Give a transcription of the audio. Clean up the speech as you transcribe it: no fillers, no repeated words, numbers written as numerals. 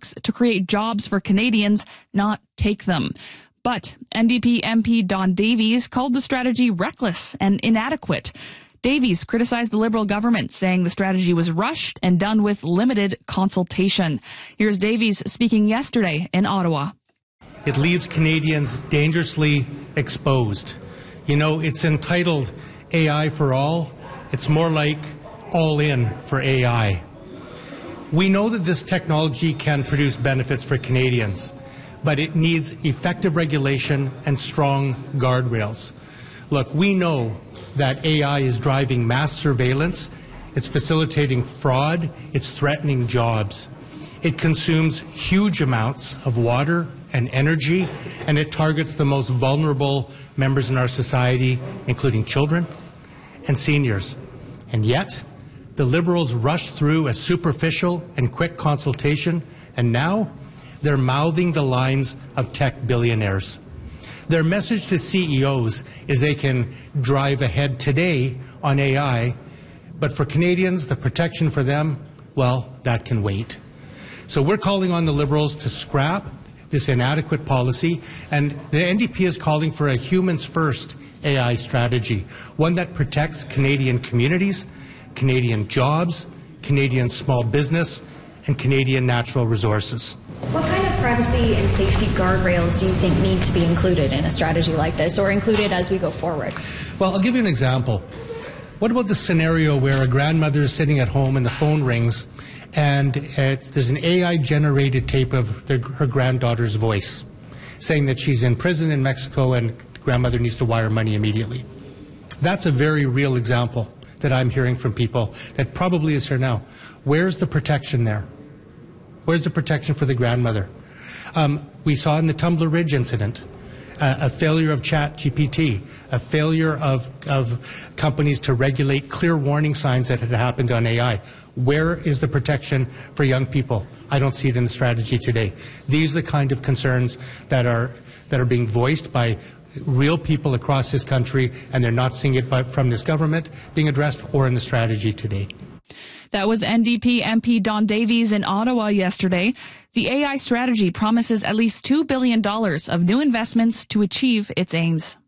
works to create jobs for Canadians, not take them. But NDP MP Don Davies called the strategy reckless and inadequate. Davies criticized the Liberal government, saying the strategy was rushed and done with limited consultation. Here's Davies speaking yesterday in Ottawa. It leaves Canadians dangerously exposed. You know, it's entitled AI for all. It's more like all in for AI. We know that this technology can produce benefits for Canadians, but it needs effective regulation and strong guardrails. Look, we know that AI is driving mass surveillance, it's facilitating fraud, it's threatening jobs. It consumes huge amounts of water and energy, and it targets the most vulnerable members in our society, including children and seniors. And yet, the Liberals rushed through a superficial and quick consultation, and now they're mouthing the lines of tech billionaires. Their message to CEOs is they can drive ahead today on AI, but for Canadians, the protection for them, well, that can wait. So we're calling on the Liberals to scrap this inadequate policy, and the NDP is calling for a humans-first AI strategy, one that protects Canadian communities, Canadian jobs, Canadian small business, and Canadian natural resources. What kind of privacy and safety guardrails do you think need to be included in a strategy like this, or included as we go forward? Well, I'll give you an example. What about the scenario where a grandmother is sitting at home and the phone rings and there's an AI-generated tape of her granddaughter's voice saying that she's in prison in Mexico and the grandmother needs to wire money immediately? That's a very real example that I'm hearing from people that probably is here now. Where's the protection there? Where's the protection for the grandmother? We saw in the Tumbler Ridge incident a failure of ChatGPT, a failure of companies to regulate clear warning signs that had happened on AI. Where is the protection for young people? I don't see it in the strategy today. These are the kind of concerns that are being voiced by real people across this country, and they're not seeing it from this government being addressed or in the strategy today. That was NDP MP Don Davies in Ottawa yesterday. The AI strategy promises at least $2 billion of new investments to achieve its aims.